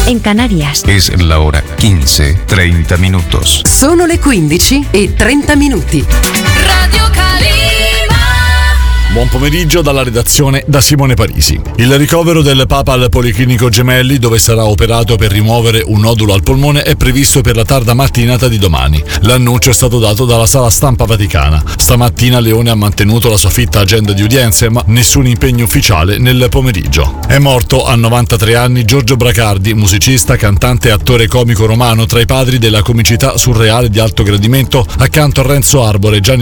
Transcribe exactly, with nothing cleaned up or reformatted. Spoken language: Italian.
en Canarias. Es la hora quince, treinta minutos. Sono le quindici e trenta minuti. Radio Calima. Buon pomeriggio dalla redazione da Simone Parisi. Il ricovero del Papa al Policlinico Gemelli, dove sarà operato per rimuovere un nodulo al polmone, è previsto per la tarda mattinata di domani. L'annuncio è stato dato dalla Sala Stampa Vaticana. Stamattina Leone ha mantenuto la sua fitta agenda di udienze, ma nessun impegno ufficiale nel pomeriggio. È morto a novantatré anni Giorgio Bracardi, musicista, cantante e attore comico romano, tra i padri della comicità surreale di alto gradimento, accanto a Renzo Arbore, Gianni